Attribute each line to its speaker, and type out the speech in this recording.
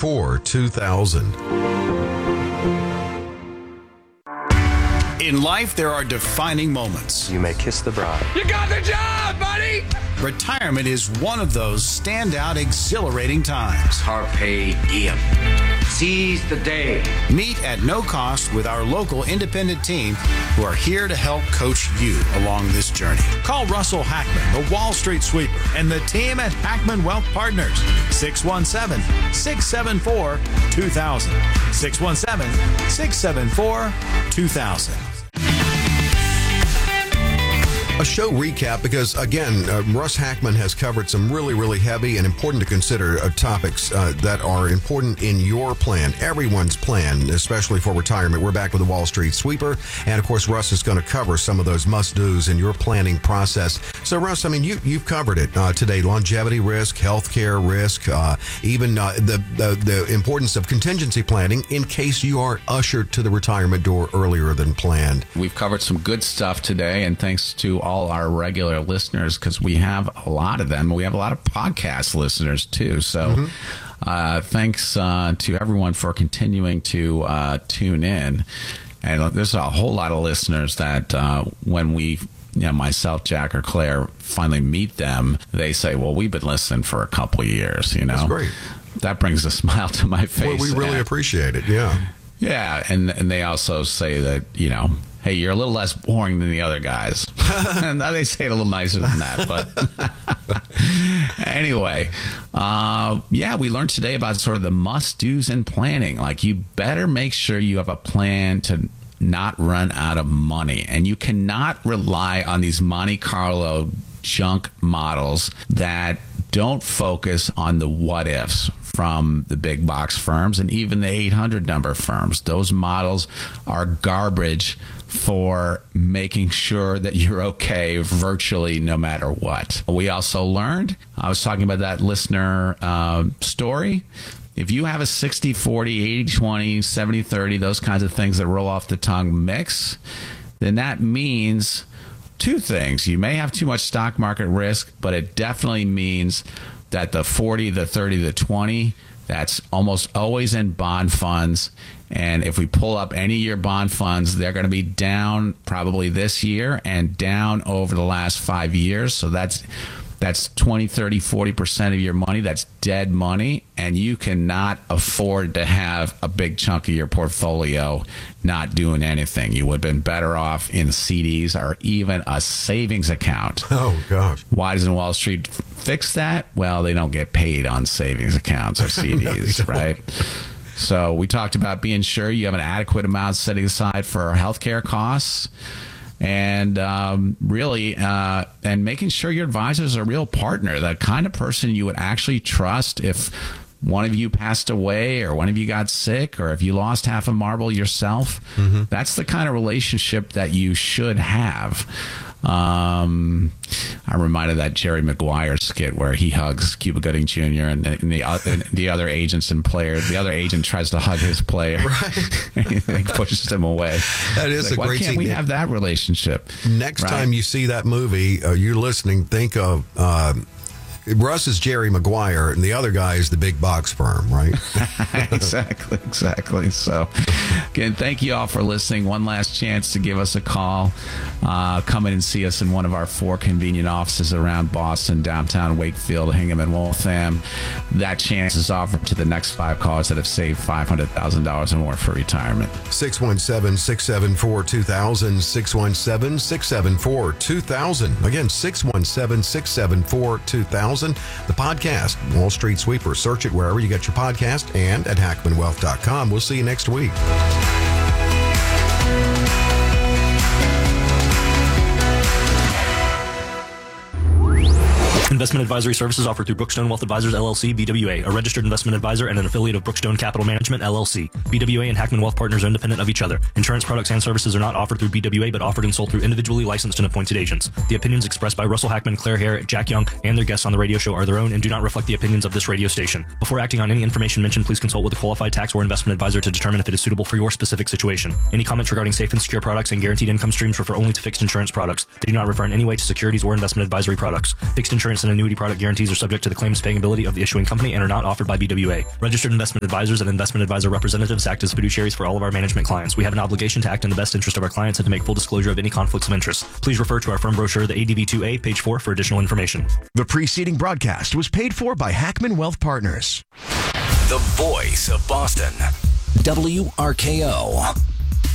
Speaker 1: 674-2000.
Speaker 2: In life, there are defining moments.
Speaker 3: You may kiss the bride.
Speaker 4: You got the job, buddy!
Speaker 2: Retirement is one of those standout, exhilarating times.
Speaker 5: Carpe diem. Seize the day.
Speaker 2: Meet at no cost with our local independent team who are here to help coach you along this journey. Call Russell Hackman, the Wall Street Sweeper, and the team at Hackman Wealth Partners. 617-674-2000. 617-674-2000.
Speaker 1: A show recap because, again, Russ Hackman has covered some really, really heavy and important to consider topics that are important in your plan, everyone's plan, especially for retirement. We're back with the Wall Street Sweeper. And, of course, Russ is going to cover some of those must-dos in your planning process. So, Russ, I mean, you've covered it today. Longevity risk, healthcare risk, even the importance of contingency planning in case you are ushered to the retirement door earlier than planned.
Speaker 6: We've covered some good stuff today, and thanks to all our regular listeners, because we have a lot of them. We have a lot of podcast listeners too. So thanks to everyone for continuing to tune in. And there's a whole lot of listeners that when we, myself, Jack, or Claire finally meet them, they say, well, we've been listening for a couple of years,
Speaker 1: That's great.
Speaker 6: That brings a smile to my face.
Speaker 1: Well, we really appreciate it. Yeah.
Speaker 6: Yeah. And they also say that, hey, you're a little less boring than the other guys. Now they say it a little nicer than that, but anyway, we learned today about sort of the must-dos in planning. Like, you better make sure you have a plan to not run out of money, and you cannot rely on these Monte Carlo junk models that don't focus on the what ifs from the big box firms and even the 800 number firms. Those models are garbage for making sure that you're okay virtually no matter what. We also learned, I was talking about that listener story. If you have a 60-40, 80-20, 70-30, those kinds of things that roll off the tongue mix, then that means two things. You may have too much stock market risk, but it definitely means that the 40, the 30, the 20, that's almost always in bond funds. And if we pull up any of your bond funds, they're going to be down probably this year and down over the last 5 years. So that's 20, 30, 40% of your money. That's dead money. And you cannot afford to have a big chunk of your portfolio not doing anything. You would have been better off in CDs or even a savings account.
Speaker 1: Oh, gosh.
Speaker 6: Why doesn't Wall Street fix that? Well, they don't get paid on savings accounts or CDs, right? So we talked about being sure you have an adequate amount setting aside for healthcare costs, and really and making sure your advisor is a real partner, the kind of person you would actually trust if one of you passed away or one of you got sick or if you lost half a marble yourself. Mm-hmm. That's the kind of relationship that you should have. I'm reminded of that Jerry Maguire skit where he hugs Cuba Gooding Jr. and the other agents and players. The other agent tries to hug his player, right? And he pushes him away.
Speaker 1: That is a great scene.
Speaker 6: Why can't we have that relationship?
Speaker 1: Next time you see that movie, you're listening, think of Russ is Jerry Maguire, and the other guy is the big box firm, right?
Speaker 6: Exactly. So, again, thank you all for listening. One last chance to give us a call. Come in and see us in one of our 4 convenient offices around Boston, downtown Wakefield, Hingham, and Waltham. That chance is offered to the next 5 callers that have saved $500,000 or more for retirement.
Speaker 1: 617-674-2000, 617-674-2000. Again, 617-674-2000. The podcast, Wall Street Sweeper. Search it wherever you get your podcast and at hackmanwealth.com. We'll see you next week.
Speaker 7: Investment advisory services offered through Brookstone Wealth Advisors, LLC, BWA, a registered investment advisor and an affiliate of Brookstone Capital Management, LLC. BWA and Hackman Wealth Partners are independent of each other. Insurance products and services are not offered through BWA, but offered and sold through individually licensed and appointed agents. The opinions expressed by Russell Hackman, Claire Hare, Jack Young, and their guests on the radio show are their own and do not reflect the opinions of this radio station. Before acting on any information mentioned, please consult with a qualified tax or investment advisor to determine if it is suitable for your specific situation. Any comments regarding safe and secure products and guaranteed income streams refer only to fixed insurance products. They do not refer in any way to securities or investment advisory products. Fixed insurance products and annuity product guarantees are subject to the claims paying ability of the issuing company and are not offered by BWA. Registered investment advisors and investment advisor representatives act as fiduciaries for all of our management clients. We have an obligation to act in the best interest of our clients and to make full disclosure of any conflicts of interest. Please refer to our firm brochure, the ADV2A, page 4, for additional information.
Speaker 3: The preceding broadcast was paid for by Hackman Wealth Partners.
Speaker 8: The voice of Boston. WRKO.